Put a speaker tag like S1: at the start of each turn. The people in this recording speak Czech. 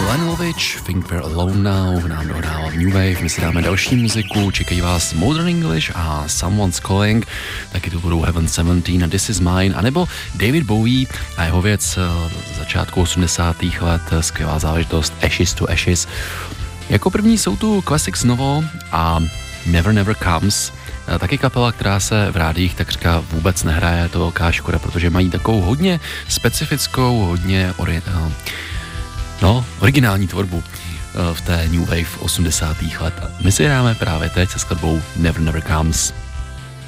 S1: Lanovič, Think We're Alone Now, nám dohrává v New Wave, my si dáme další muziku, čekají vás Modern English a Someone's Calling, taky tu budou Heaven 17 a This Is Mine, anebo David Bowie a jeho věc z začátku 80. let, skvělá záležitost Ashes to Ashes. Jako první jsou tu Classics Novo a Never Never Comes, taky kapela, která se v rádiích takřka vůbec nehraje, to velká škoda, protože mají takovou hodně specifickou, hodně originální tvorbu v té New Wave 80. let. My si dáme právě teď se skladbou Never Never Comes.